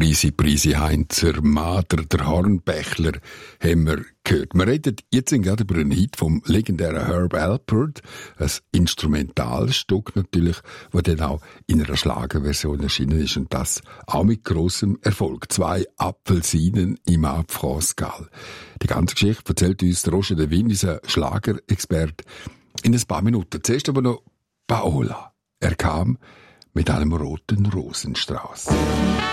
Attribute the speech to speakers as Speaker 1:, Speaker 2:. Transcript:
Speaker 1: Preisi Heinzer, Mader, der Hornbächler haben wir gehört. Wir reden jetzt gerade über einen Hit vom legendären Herb Alpert, ein Instrumentalstück natürlich, das dann auch in einer Schlagerversion erschienen ist und das auch mit grossem Erfolg. 2 Apfelsinen im Abfraßgal. Die ganze Geschichte erzählt uns der Roger de Win, unser Schlagerexperte, in ein paar Minuten. Zuerst aber noch Paola. Er kam mit einem roten Rosenstrauß.